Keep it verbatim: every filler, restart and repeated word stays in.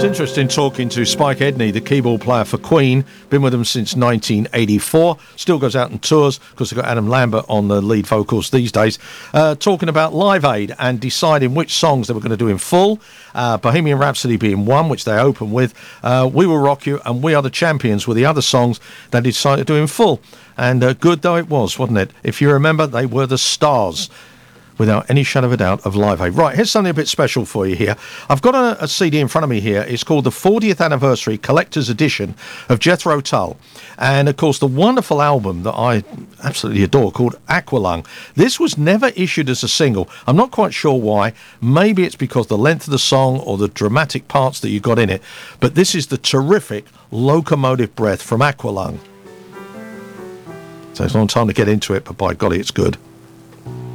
It's interesting talking to Spike Edney, the keyboard player for Queen. Been with them since nineteen eighty-four. Still goes out and tours because they've got Adam Lambert on the lead vocals these days. Uh, talking about Live Aid and deciding which songs they were going to do in full. Uh, Bohemian Rhapsody being one, which they open with. Uh, We Will Rock You and We Are the Champions were the other songs they decided to do in full. And uh, good though it was, wasn't it? If you remember, they were the stars, without any shadow of a doubt, of Live Aid. Right, here's something a bit special for you here. I've got a, a C D in front of me here. It's called the fortieth Anniversary Collector's Edition of Jethro Tull. And, of course, the wonderful album that I absolutely adore called Aqualung. This was never issued as a single. I'm not quite sure why. Maybe it's because the length of the song or the dramatic parts that you got in it. But this is the terrific Locomotive Breath from Aqualung. So it's a long time to get into it, but by golly, it's good.